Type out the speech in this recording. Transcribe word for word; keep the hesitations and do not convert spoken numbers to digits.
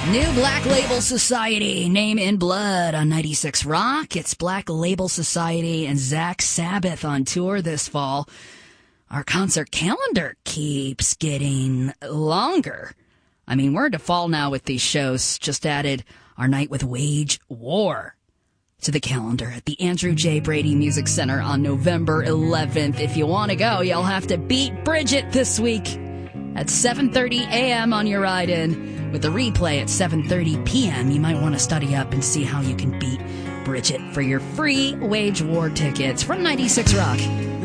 New Black Label Society, Name in Blood on ninety-six Rock. It's Black Label Society and Zach Sabbath on tour this fall. Our concert calendar keeps getting longer. I mean, we're into fall now with these shows. Just added our night with Wage War to the calendar at the Andrew J. Brady Music Center on November eleventh. If you want to go, you'll have to beat Bridget this week at seven thirty a.m. on your ride-in. With a replay at seven thirty p.m., you might want to study up and see how you can beat Bridget for your free Wage War tickets from ninety-six Rock.